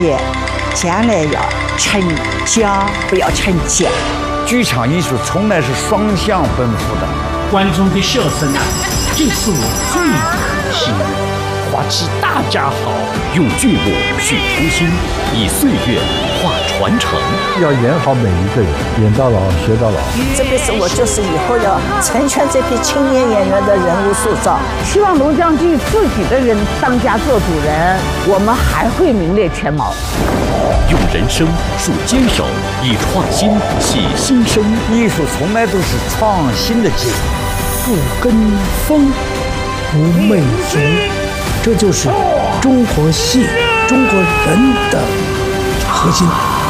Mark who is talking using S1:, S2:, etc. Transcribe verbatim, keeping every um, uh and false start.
S1: 也将来要成家，不要成家。
S2: 剧场艺术从来是双向奔赴的，
S3: 观众的笑声啊，就是我最可惜的。
S4: 花期大家好，用剧目续初心，以岁月画传承。
S5: 要演好每一个人，演到老学到老。
S1: 这辈子我就是以后要成全这批青年演员的人物塑造。
S6: 希望龙江剧自己的人当家做主人，我们还会名列前茅。
S4: 用人生树坚守，以创新洗新生。
S2: 艺术从来都是创新的结果。
S7: 不跟风，不媚俗，这就是中国戏、中国人的核心。